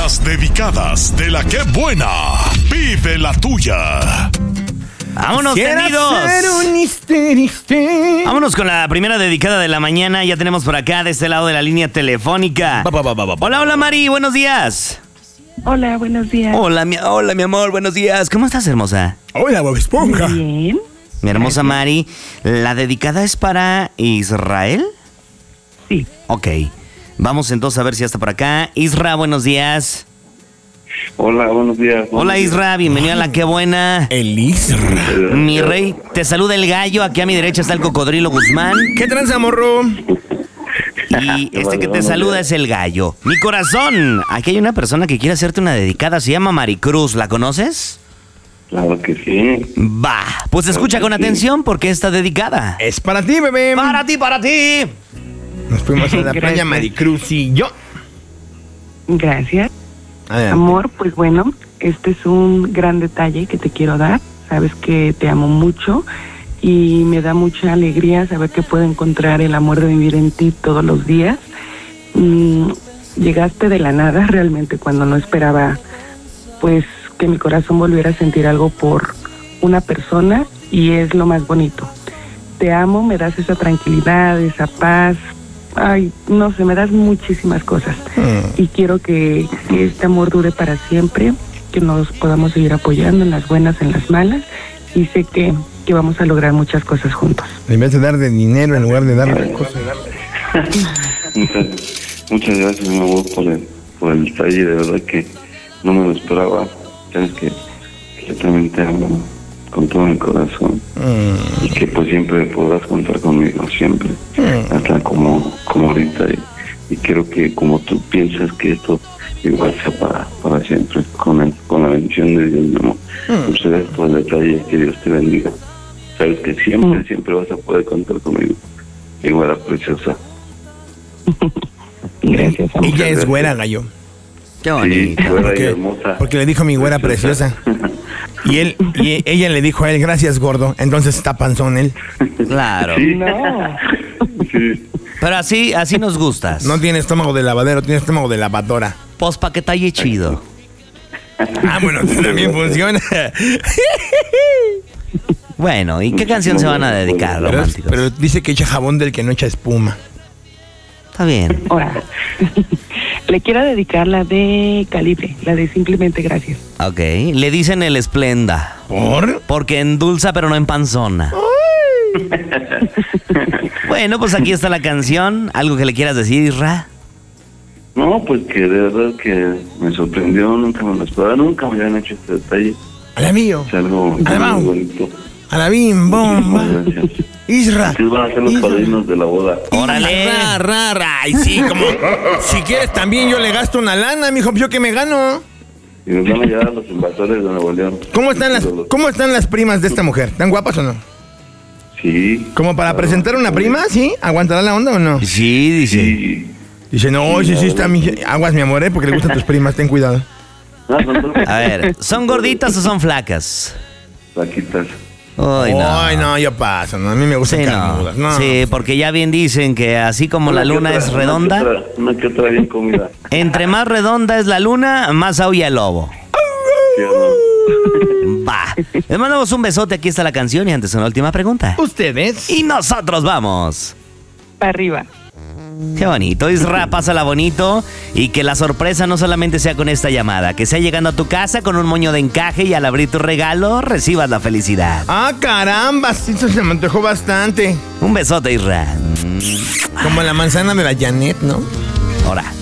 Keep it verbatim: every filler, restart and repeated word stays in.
Las dedicadas de la que buena. Vive la tuya. ¡Vámonos, tenidos! Vámonos con la primera dedicada de la mañana. Ya tenemos por acá, de este lado de la línea telefónica. Ba, ba, ba, ba, ba. Hola, hola, Mari, buenos días. Hola, buenos días. Hola, mi, hola, mi amor, buenos días. ¿Cómo estás, hermosa? Hola, Bob Esponja. Bien. Mi hermosa Mari, ¿la dedicada es para Israel? Sí. Ok. Vamos entonces a ver si ya está por acá. Isra, buenos días. Hola, buenos días. Hola, Isra, bienvenido a la que buena. El Isra. Mi rey, te saluda el gallo. Aquí a mi derecha está el cocodrilo Guzmán. ¿Qué tranza, morro? Y este que te saluda es el gallo. Mi corazón, aquí hay una persona que quiere hacerte una dedicada. Se llama Maricruz, ¿la conoces? Claro que sí. Va, pues escucha con atención porque está dedicada. Es para ti, bebé. Para ti, para ti. Nos fuimos a la playa Gracias. Maricruz y yo. Gracias. Adelante. Amor, pues bueno, este es un gran detalle que te quiero dar. Sabes que te amo mucho y me da mucha alegría saber que puedo encontrar el amor de vivir en ti todos los días. Mm, llegaste de la nada realmente cuando no esperaba, pues, que mi corazón volviera a sentir algo por una persona y es lo más bonito. Te amo, me das esa tranquilidad, esa paz. Ay, no sé, me das muchísimas cosas. Mm. Y quiero que, que este amor dure para siempre, que nos podamos seguir apoyando en las buenas, en las malas. Y sé que, que vamos a lograr muchas cosas juntos. En vez de dar de dinero, en lugar de darle cosas. Muchas, muchas gracias, mi amor, por el, por el detalle. De verdad que no me lo esperaba. Sabes que, que yo también te amo con todo mi corazón. Mm. Y que pues siempre podrás contar conmigo, siempre. Mm. Hasta como, como ahorita. Y, y quiero que como tú piensas que esto igual sea para, para siempre. Con, el, con la bendición de Dios, mi amor. Mm. Muchas gracias por el detalle. Que Dios te bendiga. Sabes que siempre, Mm. siempre vas a poder contar conmigo. Igual a preciosa. Gracias, amor. Ella es güera, gallo. Qué Sí, bonito. güera y Porque, hermosa. porque le dijo mi güera preciosa. Y él y ella le dijo a él, gracias, gordo. Entonces está panzón él. Claro. Sí. No. Sí. Pero así, así nos gustas. No tiene estómago de lavadero, tiene estómago de lavadora. Pues pa' que talle chido. Ah, bueno, también funciona. Bueno, ¿y qué canción se van a dedicar, Pero, románticos? pero dice que echa jabón del que no echa espuma. Está bien. Ahora, le quiero dedicar la de Calibre, la de Simplemente Gracias. Ok. Le dicen el Esplenda. ¿Por? Porque endulza pero no empanzona. Bueno, pues aquí está la canción. ¿Algo que le quieras decir, Isra? No, pues que de verdad que me sorprendió, nunca me lo esperaba, nunca me habían hecho este detalle. A la mío. Es algo Además. muy bonito. A la bim, bomba. Muchísimas gracias. Isra. Ustedes van a ser los Isra. padrinos de la boda. ¡Órale! Ra, ra, ra. Ay, sí, como. Si quieres también yo le gasto una lana, mijo, yo que me gano. Y nos van a llevar a los invasores de Nuevo León. ¿Cómo están las, cómo están las primas de esta mujer? ¿Están guapas o no? Sí. ¿Como para Claro. presentar una prima? ¿Sí? ¿Aguantará la onda o no? Sí, dice. Sí. Dice, no, sí, sí, está mi... Aguas, mi amor, ¿eh? Porque le gustan tus primas, ten cuidado. No, no, no. A ver, ¿son gorditas o son flacas? Plaquitas. Ay, no. Ay, no, yo paso, no, a mí me gustan Sí, no. carnudas, no. Sí, porque ya bien dicen que así como la Una que luna otra, es una redonda, que otra- Una que otra bien comida. entre más redonda es la luna, más aúlla el lobo. ¿Sí o no? Va. Les mandamos un besote, aquí está la canción y antes una última pregunta. ¿Ustedes? Y nosotros vamos. Para arriba. Qué bonito, Isra, pásala bonito y que la sorpresa no solamente sea con esta llamada, que sea llegando a tu casa con un moño de encaje y al abrir tu regalo recibas la felicidad. Ah, caramba, sí, eso se me antojó bastante. Un besote, Isra. Como la manzana de la Janet, ¿no? Ahora.